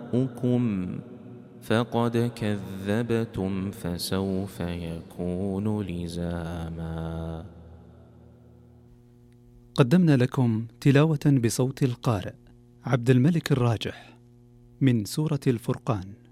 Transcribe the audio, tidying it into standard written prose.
آباؤكم فقد كذبتم فسوف يكون لزاما. قدمنا لكم تلاوة بصوت القارئ عبد الملك الراجح من سورة الفرقان.